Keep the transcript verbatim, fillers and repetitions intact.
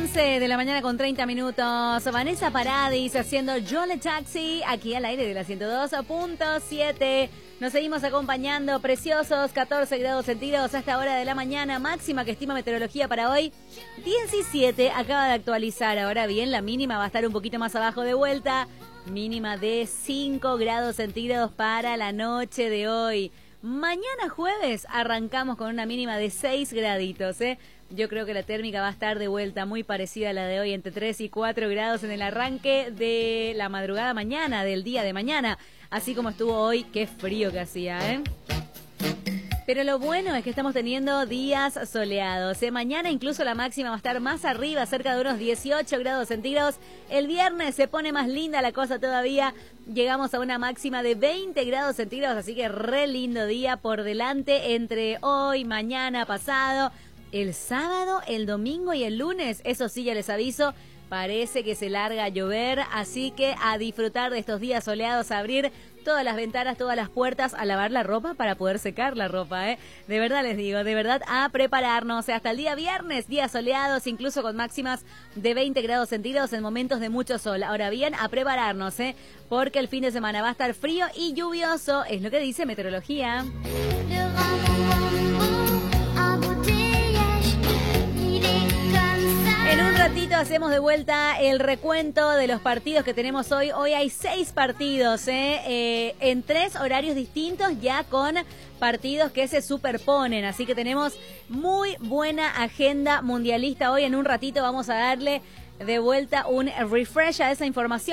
once de la mañana con treinta minutos. Vanessa Paradis haciendo Jolly Taxi aquí al aire de la ciento dos punto siete. Nos seguimos acompañando, preciosos, catorce grados centígrados a esta hora de la mañana. Máxima que estima meteorología para hoy, diecisiete. Acaba de actualizar. Ahora bien, la mínima va a estar un poquito más abajo de vuelta. Mínima de cinco grados centígrados para la noche de hoy. Mañana jueves arrancamos con una mínima de seis graditos, ¿eh? Yo creo que la térmica va a estar de vuelta muy parecida a la de hoy, entre tres y cuatro grados en el arranque de la madrugada mañana, del día de mañana. Así como estuvo hoy, qué frío que hacía, ¿eh? Pero lo bueno es que estamos teniendo días soleados, ¿eh? Mañana incluso la máxima va a estar más arriba, cerca de unos dieciocho grados centígrados. El viernes se pone más linda la cosa todavía. Llegamos a una máxima de veinte grados centígrados, así que re lindo día por delante entre hoy, mañana, pasado. El sábado, el domingo y el lunes, eso sí ya les aviso, parece que se larga a llover, así que a disfrutar de estos días soleados, a abrir todas las ventanas, todas las puertas, a lavar la ropa para poder secar la ropa, ¿eh? De verdad les digo, de verdad a prepararnos, hasta el día viernes, días soleados, incluso con máximas de veinte grados centígrados en momentos de mucho sol. Ahora bien, a prepararnos, ¿eh? Porque el fin de semana va a estar frío y lluvioso, es lo que dice meteorología. En un ratito hacemos de vuelta el recuento de los partidos que tenemos hoy. Hoy hay seis partidos, ¿eh? Eh, en tres horarios distintos, ya con partidos que se superponen. Así que tenemos muy buena agenda mundialista hoy. En un ratito vamos a darle de vuelta un refresh a esa información.